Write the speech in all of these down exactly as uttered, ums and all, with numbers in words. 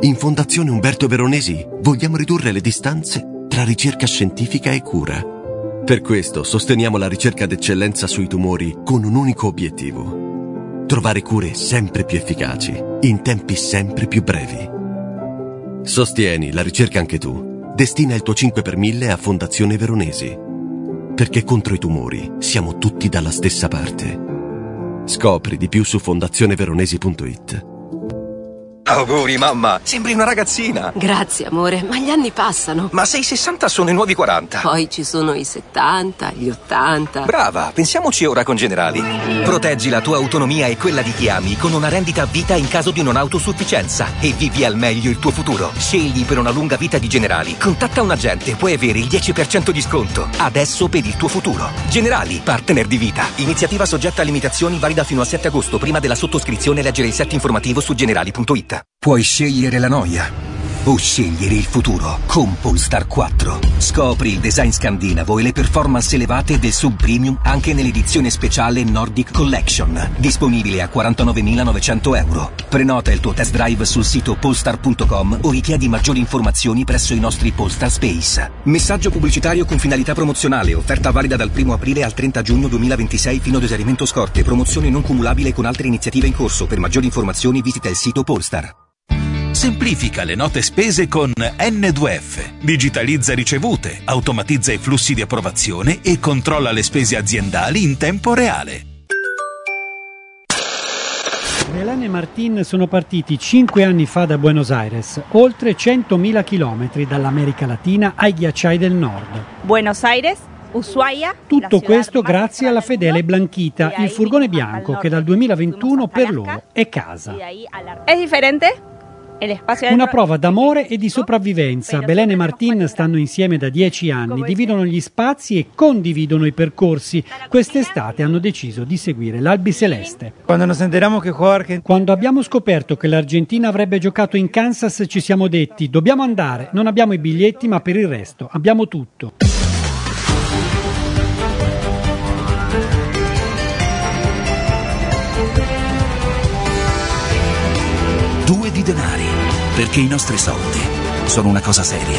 In Fondazione Umberto Veronesi vogliamo ridurre le distanze tra ricerca scientifica e cura. Per questo sosteniamo la ricerca d'eccellenza sui tumori con un unico obiettivo: trovare cure sempre più efficaci, in tempi sempre più brevi. Sostieni la ricerca anche tu. Destina il tuo cinque per mille a Fondazione Veronesi. Perché contro i tumori siamo tutti dalla stessa parte. Scopri di più su fondazione veronesi punto it. Auguri mamma, sembri una ragazzina. Grazie amore, ma gli anni passano. Ma se i sessanta sono i nuovi quaranta. Poi ci sono i settanta, gli ottanta. Brava, pensiamoci ora con Generali. Proteggi la tua autonomia e quella di chi ami con una rendita a vita in caso di non autosufficienza e vivi al meglio il tuo futuro. Scegli per una lunga vita di Generali. Contatta un agente, puoi avere il dieci per cento di sconto. Adesso per il tuo futuro. Generali, partner di vita. Iniziativa soggetta a limitazioni, valida fino al sette agosto. Prima della sottoscrizione leggere il set informativo su generali punto it. Puoi scegliere la noia o scegliere il futuro con Polestar quattro. Scopri il design scandinavo e le performance elevate del sub premium anche nell'edizione speciale Nordic Collection, disponibile a quarantanovemilanovecento euro. Prenota il tuo test drive sul sito polestar punto com o richiedi maggiori informazioni presso i nostri Polestar Space. Messaggio pubblicitario con finalità promozionale, offerta valida dal primo aprile al trenta giugno duemilaventisei fino ad esaurimento scorte, promozione non cumulabile con altre iniziative in corso. Per maggiori informazioni visita il sito Polestar. Semplifica le note spese con N due F. Digitalizza ricevute, automatizza i flussi di approvazione e controlla le spese aziendali in tempo reale. Belen e Martin sono partiti cinque anni fa da Buenos Aires, oltre centomila chilometri dall'America Latina ai ghiacciai del nord. Buenos Aires, Ushuaia. Tutto questo grazie alla fedele Blanquita, il furgone bianco che dal duemilaventuno per loro è casa. È differente? Una prova d'amore e di sopravvivenza. Belen e Martin stanno insieme da dieci anni, dividono gli spazi e condividono i percorsi. Quest'estate hanno deciso di seguire l'Albiceleste. Quando abbiamo scoperto che l'Argentina avrebbe giocato in Kansas ci siamo detti: dobbiamo andare, non abbiamo i biglietti ma per il resto abbiamo tutto. Due di denari, perché i nostri soldi sono una cosa seria.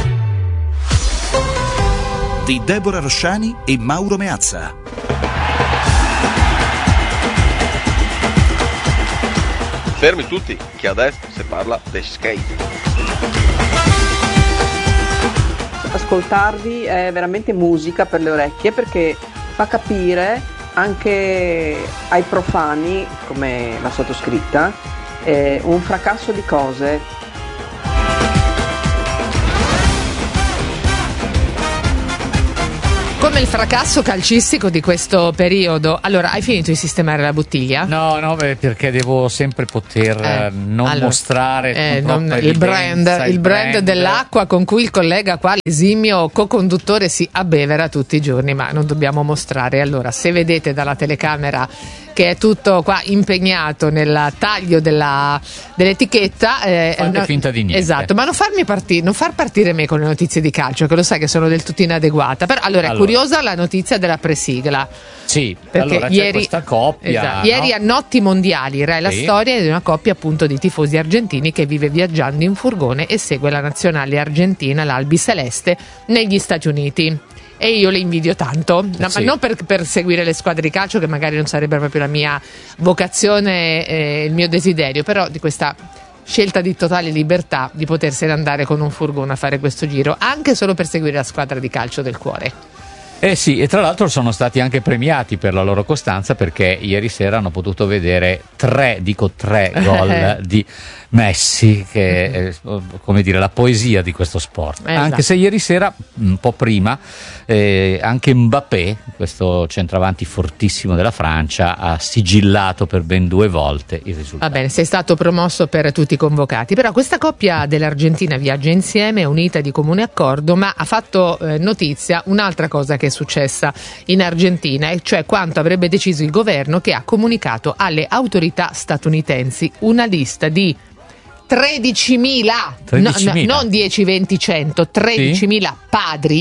Di Deborah Rosciani e Mauro Meazza. Fermi tutti, che adesso si parla di skate. Ascoltarvi è veramente musica per le orecchie, perché fa capire anche ai profani come la sottoscritta Eh, un fracasso di cose. Come il fracasso calcistico di questo periodo. Allora, hai finito di sistemare la bottiglia? No, no, beh, perché devo sempre poter eh, non allora, mostrare eh, non, il, brand, il, il brand, brand dell'acqua con cui il collega qua, l'esimio co-conduttore, si abbevera tutti i giorni, ma non dobbiamo mostrare. Allora, se vedete dalla telecamera che è tutto qua impegnato nel taglio della, dell'etichetta, eh, fate finta di niente. Esatto, ma non farmi partire, non far partire me con le notizie di calcio, che lo sai che sono del tutto inadeguata. Però allora, allora. è curiosa la notizia della presigla. Sì, perché allora ieri, c'è questa coppia. Esatto, no? Ieri a Notti Mondiali, è la sì. storia di una coppia appunto di tifosi argentini che vive viaggiando in furgone e segue la nazionale argentina, l'Albiceleste, negli Stati Uniti. E io le invidio tanto, no, sì. ma non per, per seguire le squadre di calcio, che magari non sarebbe proprio la mia vocazione, eh, il mio desiderio, però di questa scelta di totale libertà di potersene andare con un furgone a fare questo giro, anche solo per seguire la squadra di calcio del cuore. Eh sì, e tra l'altro sono stati anche premiati per la loro costanza, perché ieri sera hanno potuto vedere tre, dico tre gol di Messi, che è, come dire, la poesia di questo sport. Esatto. Anche se ieri sera, un po' prima, eh, anche Mbappé, questo centravanti fortissimo della Francia, ha sigillato per ben due volte il risultato. Va bene, sei stato promosso per tutti i convocati, però questa coppia dell'Argentina viaggia insieme, unita di comune accordo, ma ha fatto eh, notizia un'altra cosa che è successa in Argentina, e cioè quanto avrebbe deciso il governo, che ha comunicato alle autorità statunitensi una lista di tredicimila, tredicimila. No, no, non dieci, venti, cento, tredicimila sì? padri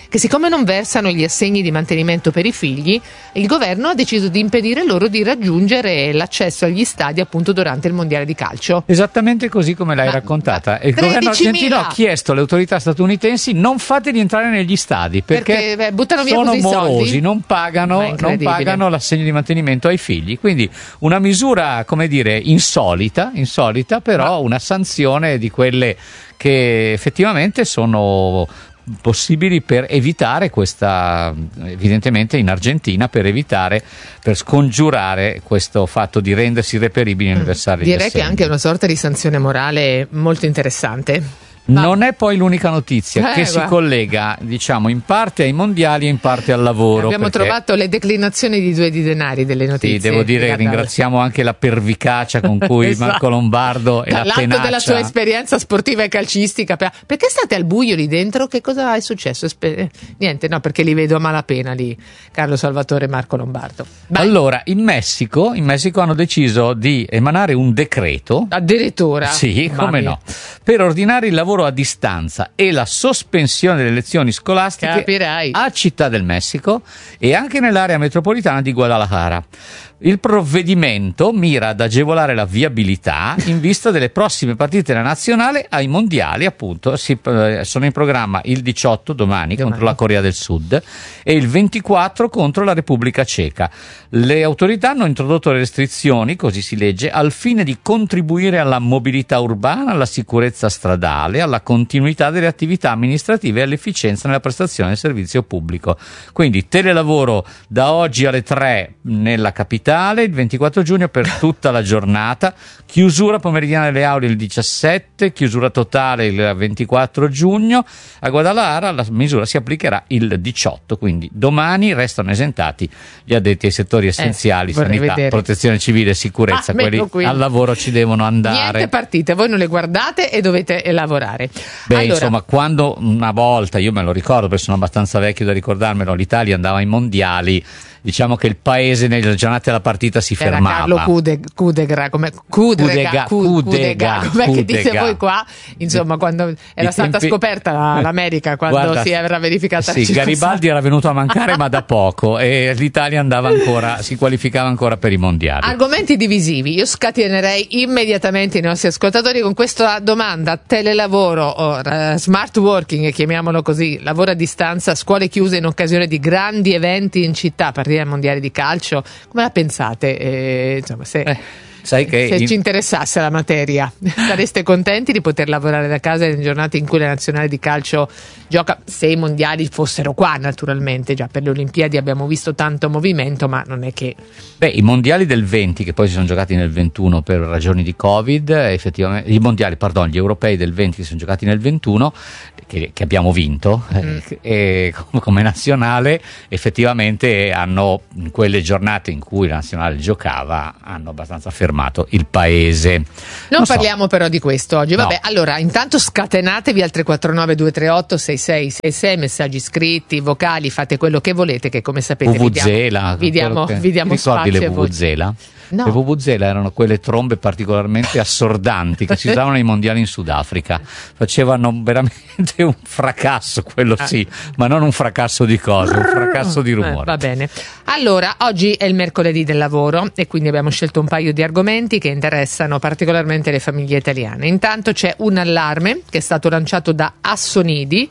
che siccome non versano gli assegni di mantenimento per i figli, il governo ha deciso di impedire loro di raggiungere l'accesso agli stadi appunto durante il mondiale di calcio. Esattamente così come l'hai ma, raccontata. Il governo argentino ha chiesto alle autorità statunitensi: non fateli entrare negli stadi perché, perché beh, buttano via sono morosi, non pagano, non pagano l'assegno di mantenimento ai figli. Quindi una misura, come dire, insolita, insolita, però ma. una sanzione di quelle che effettivamente sono possibili per evitare questa, evidentemente in Argentina, per evitare, per scongiurare questo fatto di rendersi reperibili nel versare gli assegni. Direi che è anche una sorta di sanzione morale molto interessante. Ma non è poi l'unica notizia eh, che guarda. si collega, diciamo, in parte ai mondiali e in parte al lavoro. Abbiamo perché... trovato le declinazioni di due di denari delle notizie. Sì, devo dire che ringraziamo anche la pervicacia con cui esatto. Marco Lombardo e L'atto la tenacia della sua esperienza sportiva e calcistica. Perché state al buio lì dentro? Che cosa è successo? Esper- Niente, no, perché li vedo a malapena lì, Carlo Salvatore e Marco Lombardo. Vai. Allora, in Messico, in Messico hanno deciso di emanare un decreto. Addirittura? Sì, come no, per ordinare il lavoro a distanza e la sospensione delle lezioni scolastiche Capirai. a Città del Messico e anche nell'area metropolitana di Guadalajara. Il provvedimento mira ad agevolare la viabilità in vista delle prossime partite della nazionale ai mondiali, appunto, si, eh, sono in programma il diciotto, domani, domani, contro la Corea del Sud e il ventiquattro contro la Repubblica Ceca. Le autorità hanno introdotto le restrizioni, così si legge, al fine di contribuire alla mobilità urbana, alla sicurezza stradale, alla continuità delle attività amministrative e all'efficienza nella prestazione del servizio pubblico. Quindi telelavoro da oggi alle tre nella capitale, il ventiquattro giugno per tutta la giornata, chiusura pomeridiana delle aule il diciassette, chiusura totale il ventiquattro giugno. A Guadalajara la misura si applicherà il diciotto, quindi domani restano esentati gli addetti ai settori essenziali, eh, sanità, vedere. protezione civile e sicurezza, ah, quelli qui. al lavoro ci devono andare. Niente partite, voi non le guardate e dovete lavorare. Beh, allora, insomma, quando una volta, io me lo ricordo perché sono abbastanza vecchio da ricordarmelo, l'Italia andava ai mondiali, diciamo che il paese nelle giornate della partita si era fermava. Carlo Cude, Cudega, come Cudega, Cudega, com'è che dite voi qua? Insomma, quando era stata tempi... scoperta la, l'America, quando Guarda, si era verificata sì, la Garibaldi era venuto a mancare ma da poco e l'Italia andava ancora, si qualificava ancora per i mondiali. Argomenti divisivi. Io scatenerei immediatamente i nostri ascoltatori con questa domanda: telelavoro o uh, smart working, chiamiamolo così, lavoro a distanza, scuole chiuse in occasione di grandi eventi in città, partite ai mondiali di calcio, come la pensate? Eh, insomma, se, eh, sai che se in... ci interessasse la materia, sareste contenti di poter lavorare da casa in giornate in cui la nazionale di calcio gioca, se i mondiali fossero qua naturalmente? Già per le Olimpiadi abbiamo visto tanto movimento, ma non è che... Beh, i mondiali del venti, che poi si sono giocati nel ventuno per ragioni di Covid, effettivamente, i mondiali, pardon, gli europei del venti che si sono giocati nel ventuno, che, che abbiamo vinto, mm. eh, e come nazionale, effettivamente hanno, in quelle giornate in cui la nazionale giocava, hanno abbastanza fermato il paese. Non, non parliamo so. però di questo oggi. Vabbè, no. Allora, intanto scatenatevi al tre quattro nove due tre otto sei sei sei sei, messaggi scritti, vocali, fate quello che volete, che come sapete Vuvuzela, vi diamo, vi diamo, vi diamo spazio. Ricordi le Vuvuzela? No. Le Vuvuzela erano quelle trombe particolarmente assordanti che si usavano ai mondiali in Sudafrica, facevano veramente un fracasso, quello sì, ma non un fracasso di cose, un fracasso di rumore. Eh, va bene. Allora, oggi è il mercoledì del lavoro e quindi abbiamo scelto un paio di argomenti che interessano particolarmente le famiglie italiane. Intanto c'è un allarme che è stato lanciato da Assonidi,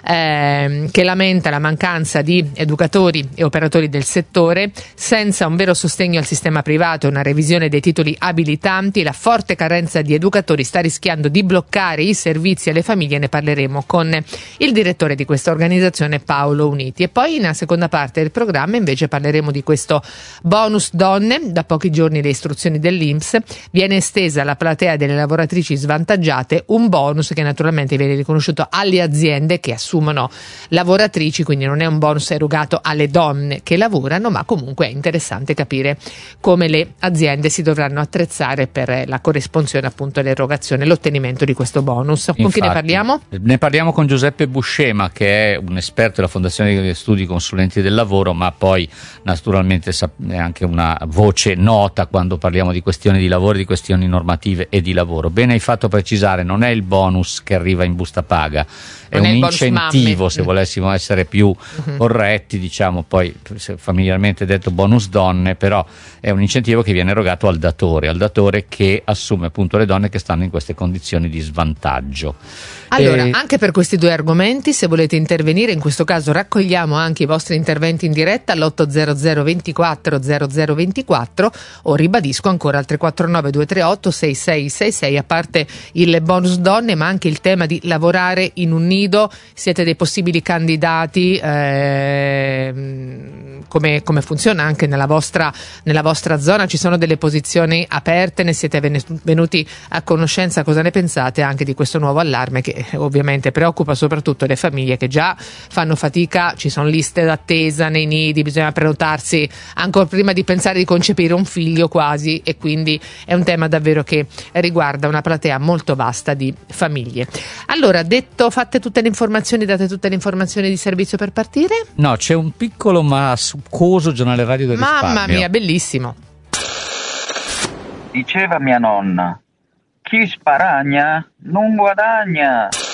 eh, che lamenta la mancanza di educatori e operatori del settore. Senza un vero sostegno al sistema privato e una revisione dei titoli abilitanti, la forte carenza di educatori sta rischiando di bloccare i servizi alle famiglie. Ne parleremo con il direttore di questa organizzazione, Paolo Uniti. E poi nella seconda parte del programma invece parleremo di questo bonus donne. Da pochi giorni le istruzioni dell'I N P S, viene estesa alla platea delle lavoratrici svantaggiate, un bonus che naturalmente viene riconosciuto alle aziende che assumono lavoratrici, quindi non è un bonus erogato alle donne che lavorano, ma comunque è interessante capire come le aziende si dovranno attrezzare per la corrispondenza, appunto, l'erogazione, l'ottenimento di questo bonus. Con Infatti, chi ne parliamo? Ne parliamo con Giuseppe Buscema, che è un esperto della Fondazione degli Studi Consulenti del Lavoro, ma poi naturalmente è anche una voce nota quando parliamo di questioni di lavoro, di questioni normative e di lavoro. Bene hai fatto a precisare, non è il bonus che arriva in busta paga, è non un è incentivo, se volessimo essere più uh-huh. corretti, diciamo, poi familiarmente detto bonus donne, però è un incentivo che viene erogato al datore, al datore che assume appunto le donne che stanno in queste condizioni di svantaggio. Allora, e... anche per questi due argomenti, se volete intervenire, in questo caso raccogliamo anche i vostri interventi in diretta all'otto zero zero ventiquattro zero zero ventiquattro, o ribadisco ancora al tre quattro nove due tre otto sei sei sei sei, a parte il bonus donne, ma anche il tema di lavorare in un nido. Siete dei possibili candidati, eh, come, come funziona anche nella vostra, nella vostra zona? Ci sono delle posizioni aperte? Ne siete venuti a conoscenza? Cosa ne pensate anche di questo nuovo allarme che ovviamente preoccupa soprattutto le famiglie che già fanno fatica? Ci sono liste d'attesa nei nidi, bisogna prenotarsi ancora prima di pensare di concepire un figlio quasi, e quindi è un tema davvero che riguarda una platea molto vasta di famiglie. Allora, detto, fatte tutte le informazioni, date tutte le informazioni di servizio per partire? No, c'è un piccolo ma succoso giornale radio del risparmio. Mamma mia, bellissimo. Diceva mia nonna, chi sparagna non guadagna.